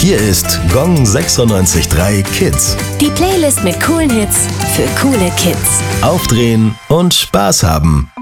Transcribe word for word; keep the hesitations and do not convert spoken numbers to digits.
Hier ist Gong sechsundneunzig Komma drei Kids. Die Playlist mit coolen Hits für coole Kids. Aufdrehen und Spaß haben.